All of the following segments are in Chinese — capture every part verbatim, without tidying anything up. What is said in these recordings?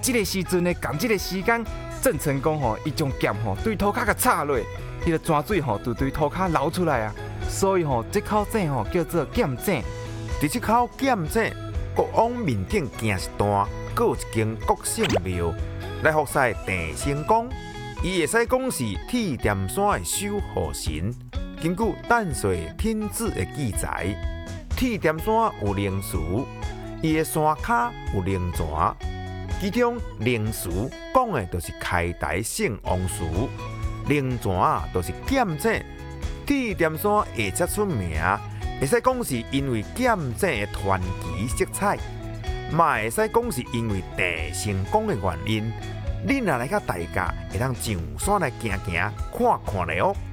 这个时阵呢，赶这个时间，郑成功吼，伊将剑吼对涂骹甲插落，迄个泉水吼就对涂骹流出来啊。所以吼，这口井吼叫做剑井。 伫这口剑井，国王面顶行一段，阁有一间国姓庙来服侍郑成功。伊会使讲是铁剑山的守护神。根据淡水天子的记载，铁剑山有灵树，伊的山骹有灵泉，其中灵树讲的就是开台圣王树，灵泉啊就是剑井。铁剑山会遮出名，会使讲是因为剑井的传奇色彩，嘛会使讲是因为郑成功的原因。恁若来甲大家会当上山来行行看看咧哦。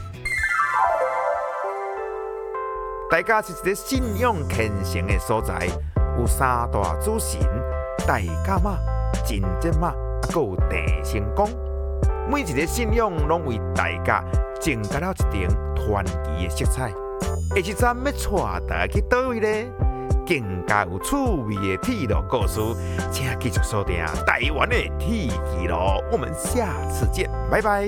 大家是一个信仰虔诚的所在，有三大主神：大甲妈、真真妈，还有郑成功。每一个信仰拢为大家增加了一点传奇的色彩。下一站要带大家去倒位呢？更加有趣味的铁路故事，请继续锁定台湾的铁骑路。我们下次见，拜拜。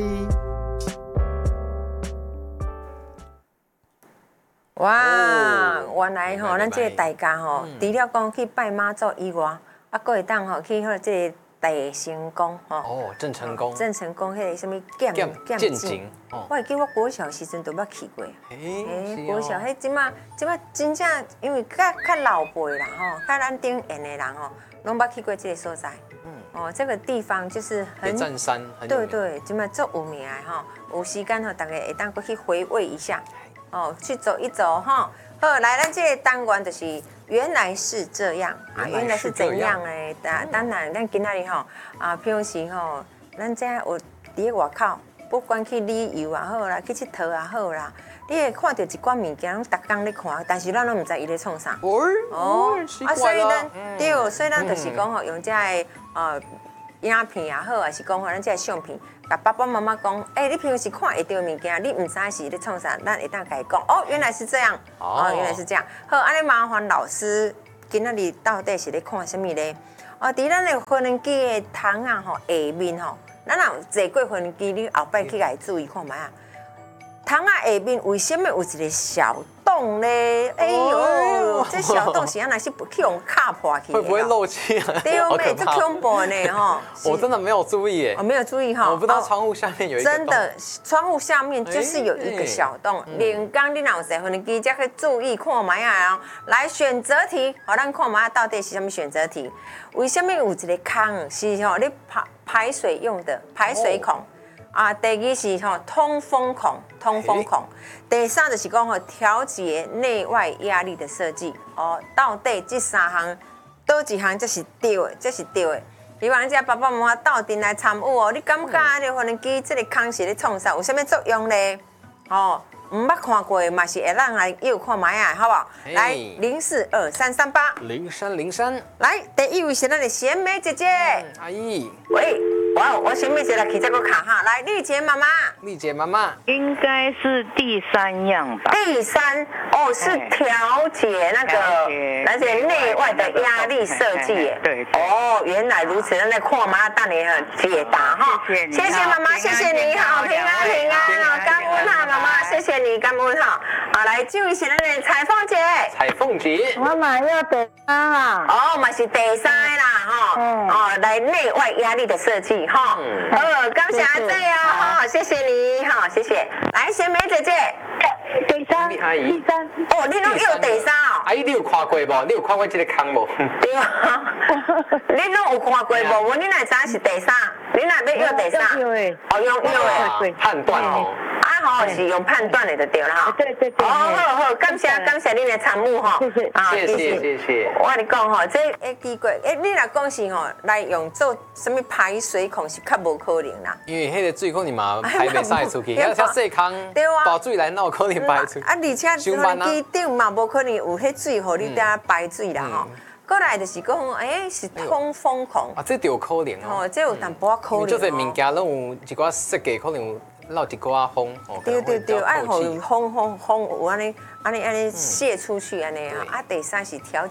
哇，原来吼，咱这个大家吼，除了讲去拜妈祖以外，啊，搁会当吼去迄这个郑成功吼。 哦，郑成功。 郑成功迄个什么剑剑井，我会记我国小时阵都捌去过。诶，国小迄即马即马真正因为较较老辈啦吼，较咱顶沿的人吼，拢捌去过这个所在。嗯。哦，这个地方就是很。 战山。 对对，即马足有名的吼，有时间吼，大家会当过去回味一下。哦，去走一走哈。好，来，咱这个单元就是原来是这样啊，原来是怎样诶？当当然，咱今仔日吼啊，平时吼，咱这有伫个外口，不管去旅游也好啦，去佚佗也好啦，你会看到一寡物件，拢逐工咧看，但是咱拢唔知伊咧创啥。 哦， 啊，所以咱对，所以咱就是讲吼，用这个呃影片也好，还是讲吼咱这个相片。甲爸爸妈妈讲，哎、欸，你平时看会到物件，你唔知是咧创啥，咱会当甲伊讲，哦，原来是这样，哦，哦原来是这样。好，安尼麻烦老师，今仔日到底是咧看什么咧？哦，伫咱的婚姻机的窗啊吼下面吼，咱若有坐过婚姻机，你后摆去甲伊注意看觅啊。窗啊下面为什么有一个小洞咧？哎呦，这小洞是安那是去用卡破去的？ 会不会漏气啊？ 对哦，妹，这恐怖呢吼！ 我真的没有注意耶， 我没有注意哈， 我不知道窗户下面有一个洞。 真的，窗户下面就是有一个小洞。连刚你若有坐婚姻机，才去注意看觅啊！来选择题，好，咱看觅到底是什么选择题？为什么有一个坑？是吼，你排排水用的排水孔。啊，第二是吼通风孔，通风孔。第三就是讲吼调节内外压力的设计。哦，到底这三项，倒一项才是对的，这是对的。希望这爸爸妈妈斗阵来参与哦。你感觉这婚姻机这个空是咧创啥？有啥物作用咧？哦，唔捌看过嘛是会让来又看买啊，好不好？来，零四二三三八， 零三零三。 来，第一位是咱的贤美姐姐。 阿姨。 喂。哇，我先妹姐来起这个卡哈，来丽姐妈妈， 丽姐妈妈， 应该是第三样吧？ 第三哦，是调节那个那些内外的压力设计， 对， 哦，原来如此，那看妈带你解答哈，谢谢妈妈，谢谢你好，平安平安好，感恩哈妈妈，谢谢你，感恩哈，好来，这位是咱的彩凤姐， 彩凤姐， 我嘛要第三啊， 哦，嘛是第三啦哈，哦，来内外压力的设计。哈，呃，感谢阿姐啊，好，谢谢你，好，谢谢。来，贤美姐姐， 第三，第三， 哦，你拢有第三哦。 阿姨，你有看过无？你有看过这个坑无？ 对啊，你拢有看过无？我你哪知是第三？你哪要有第三？ 有诶， 哦，用有诶， 判断哦。 啊，好，是用判断的就对了哈。 对对对。 哦，好好，感谢感谢你的参与哈。 谢谢， 谢谢谢谢。 我跟你讲吼，这诶奇怪，诶，你若讲是吼来用做什么排水孔是较无可能啦。 因为迄个水可能嘛排袂使出去，遐遐细坑，大水来哪有可能排出？ 啊，而且婚姻机顶嘛无可能有迄水，互你等下排水啦吼。过来就是讲，诶，是通风孔。 啊，这就有可能哦。 哦，这有淡薄仔可能。 做侪物件拢有一寡设计，可能有漏一寡风。 对对对，爱互风风风有安尼安尼安尼泄出去安尼啊。啊，第三是调